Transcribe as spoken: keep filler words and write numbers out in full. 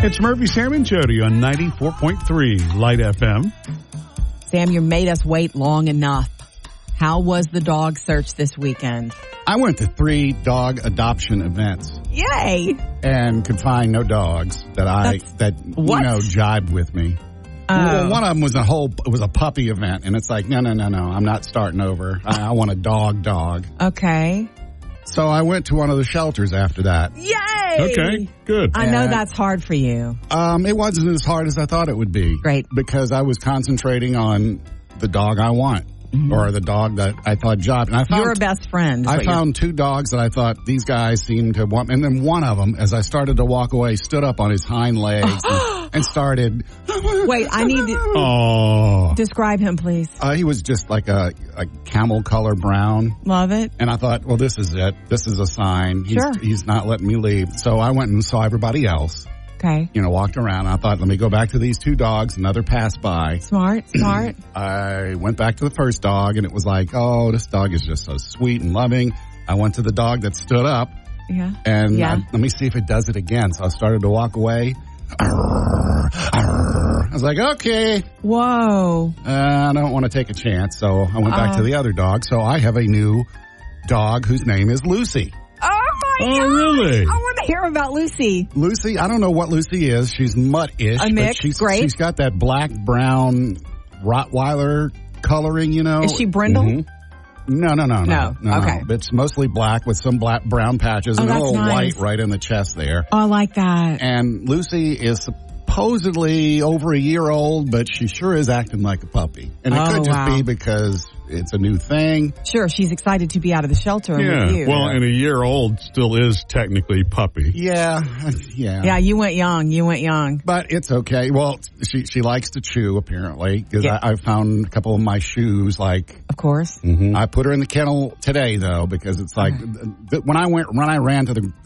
It's Murphy, Sam, and Jody on ninety-four point three Light F M. Sam, you made us wait long enough. How was the dog search this weekend? I went to three dog adoption events. Yay! And could find no dogs that I, That's, that, what? you know, jibed with me. Oh. Well, one of them was a whole, it was a puppy event. And it's like, no, no, no, no, I'm not starting over. I, I want a dog dog. Okay. So I went to one of the shelters after that. Yay! Okay, good. I know And- that's hard for you. Um, it wasn't as hard as I thought it would be. Great. Because I was concentrating on the dog I want. Mm-hmm. Or the dog that I thought jobbed. And I found, You're a best friend. I found two dogs that I thought these guys seemed to want. And then one of them, as I started to walk away, stood up on his hind legs and, and started. Wait, I need to Oh. describe him, please. Uh, he was just like a, a camel color brown. Love it. And I thought, well, this is it. This is a sign. He's, Sure. he's not letting me leave. So I went and saw everybody else. Okay. You know, walked around. I thought, let me go back to these two dogs. Another passed by. Smart, smart. I went back to the first dog, and it was like, oh, this dog is just so sweet and loving. I went to the dog that stood up, Yeah. and Yeah. I, let me see if it does it again. So I started to walk away. Arr, arr. I was like, okay, Whoa. uh, I don't want to take a chance. So I went back Uh. to the other dog. So I have a new dog whose name is Lucy. Oh, my Oh, God. really? I want to hear about Lucy. Lucy, I don't know what Lucy is. She's mutt-ish. A but mix, she's, great. She's got that black-brown Rottweiler coloring, you know. Is she brindle? Mhm. No, no, no, no, No, okay. no. It's mostly black with some black brown patches Oh, and a that's little nice. white right in the chest there. Oh, I like that. And Lucy is supposedly over a year old, but she sure is acting like a puppy. And it Oh, could just wow. be because it's a new thing. Sure, she's excited to be out of the shelter Yeah. with you. Well, and a year old still is technically puppy. Yeah, yeah. yeah, you went young. You went young. But it's okay. Well, she she likes to chew, apparently, because Yeah. I, I found a couple of my shoes, like, Of course. I put her in the kennel today, though, because it's like, th- when I went, when I ran to the